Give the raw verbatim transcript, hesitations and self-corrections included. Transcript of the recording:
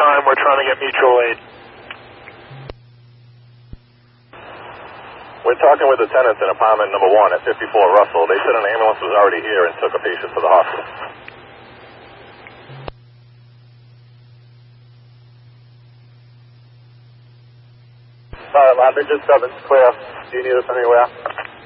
nine, we're trying to get mutual aid. We're talking with the tenants in apartment number one at fifty-four Russell. They said an ambulance was already here and took a patient to the hospital. Sorry, Lab, just seven, clear. Do you need us anywhere?